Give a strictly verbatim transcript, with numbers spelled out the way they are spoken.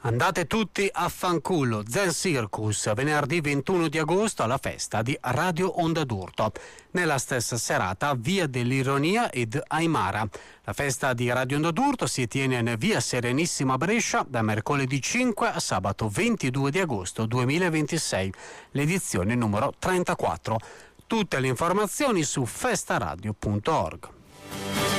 Andate tutti a fanculo, Zen Circus, venerdì ventuno di agosto alla festa di Radio Onda d'Urto. Nella stessa serata, Via dell'Ironia ed Aimara. La festa di Radio Onda d'Urto si tiene in Via Serenissima Brescia da mercoledì cinque a sabato ventidue di agosto duemilaventisei, l'edizione numero trentaquattro. Tutte le informazioni su festaradio punto org.